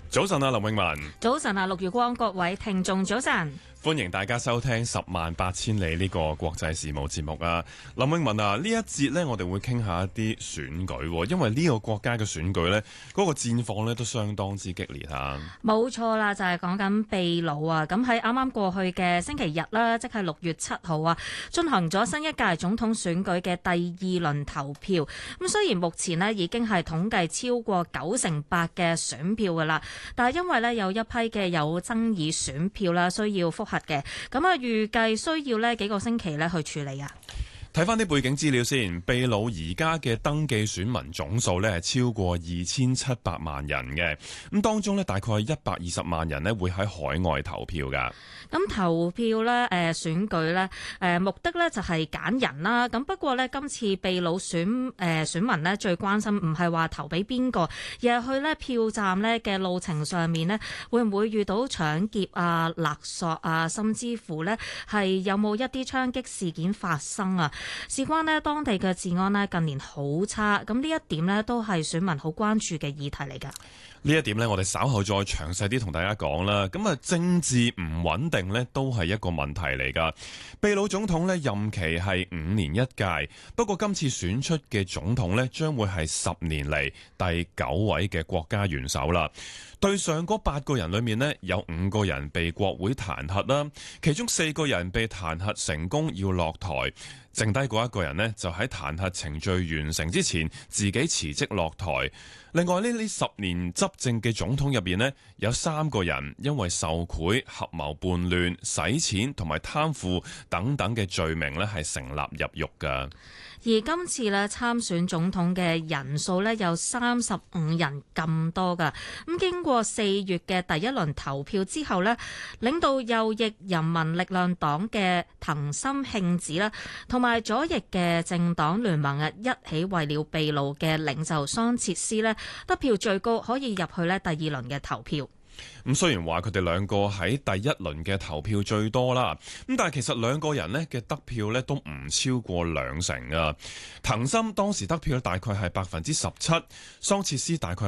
早晨啊，林永文。 早晨啊，陸月光，各位聽眾早晨。 歡迎大家收聽十萬八千里呢個國際事務節目啊。林永文啊，呢一節呢，我哋會傾下一啲選舉，因為呢個國家嘅選舉呢，嗰個戰況呢都相當之激烈吓。冇錯啦，就係講緊秘魯啊。咁喺啱啱過去嘅星期日啦，即係6月7號啊，進行咗新一屆總統選舉嘅第2輪投票。咁雖然目前呢已經係統計超過98%嘅選票噶啦，但係因為呢有一批嘅有爭議選票啦，需要複核嘅，咁啊預計需要呢幾個星期呢去處理啊。 睇翻啲背景資料先，秘魯而家嘅登記選民總數呢係超過2700萬人嘅，咁當中呢大概120萬人呢會喺海外投票噶。 咁投票呢，選舉呢，目的呢就係揀人啦。咁不過呢，今次秘魯選民呢最關心唔係話投俾邊個，而係去呢票站呢嘅路程上面呢，會唔會遇到搶劫啊、勒索啊，甚至乎呢係有冇一啲槍擊事件發生啊？事關呢當地嘅治安呢近年好差，咁呢一點呢都係選民好關注嘅議題嚟㗎。 呢一點呢，我哋稍後再詳細啲同大家講啦。咁啊，政治唔穩定呢都係一個問題嚟㗎。秘魯總統呢任期係5年一屆，不過今次選出嘅總統呢將會係10年嚟第9位嘅國家元首啦。對上嗰8個人裏面呢，有5個人被國會彈劾啦，其中4個人被彈劾成功要落台，剩低嗰1個人呢，就喺彈劾程序完成之前自己辭職落台。另外呢10年執政嘅總統入邊呢，有3個人因為受賄、合謀叛亂、洗錢同埋貪腐等等嘅罪名呢，係成立入獄㗎。 而今次呢參選總統嘅人數呢，有35人咁多㗎。咁經過4月嘅第一輪投票之後呢，領導右翼人民力量黨嘅藤森慶子啦，同埋左翼嘅政黨聯盟啊，一起為了秘魯嘅領袖桑切斯呢，得票最高，可以入去呢第2輪嘅投票。 咁雖然話佢哋兩個喺第1輪嘅投票最多啦，咁但係其實兩個人呢嘅得票呢都唔超過2成啊。藤森當時得票大概係17%，桑切斯大概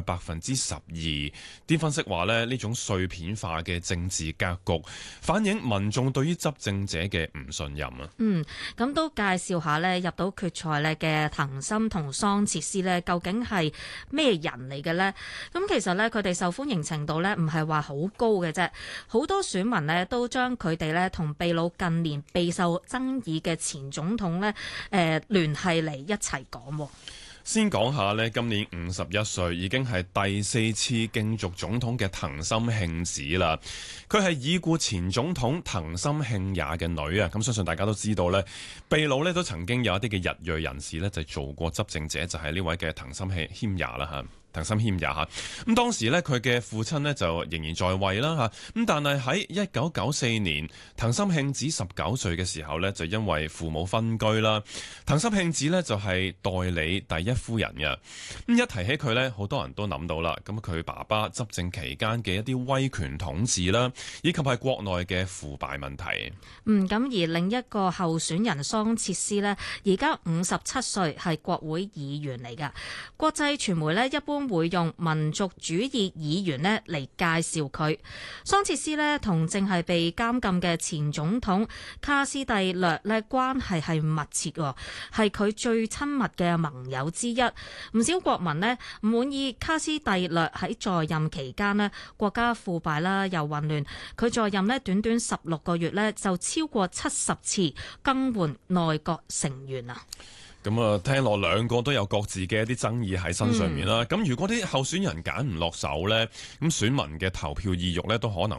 12%。啲分析話呢種碎片化嘅政治格局，反映民眾對於執政者嘅唔信任啊。 咁都介紹下呢入到決賽呢嘅藤森同桑切斯呢，究竟係咩人嚟嘅呢？咁其實呢，佢哋受歡迎程度呢唔係話好高嘅啫，好多選民呢都將佢哋呢同秘魯近年備受爭議嘅前總統呢聯繫嚟一齊講。 先講下呢，今年51歲，已經係第4次競逐總統嘅藤森慶子啦。佢係已故前總統藤森慶也嘅女啊。咁相信大家都知道呢，秘魯呢都曾經有一啲嘅日裔人士呢就做過執政者，就係呢位嘅藤森謙也啦嚇。藤森謙也嚇，咁當時呢，佢嘅父親呢就仍然在位啦嚇，咁但係喺1994年，藤森慶子19歲嘅時候呢，就因為父母分居啦，藤森慶子呢就係代理第一夫人嘅。咁一提起佢呢，好多人都諗到啦，咁佢爸爸執政期間嘅一啲威權統治啦，以及係國內嘅腐敗問題。 咁而另一個候選人桑切斯呢，而家57歲，係國會議員嚟㗎。國際傳媒呢，一般會用民族主義議員呢嚟介紹佢。桑切斯呢同正係被監禁嘅前總統卡斯蒂略呢關係係密切，係佢最親密嘅盟友之一。唔少國民呢唔滿意卡斯蒂略喺在任期間呢國家腐敗啦又混亂，佢在任呢短短16個月呢就超過70次更換內閣成員啊！ 咁啊，聽落兩個都有各自嘅一啲爭議喺身上面啦。咁如果啲候選人揀唔落手呢，咁選民嘅投票意欲呢都可能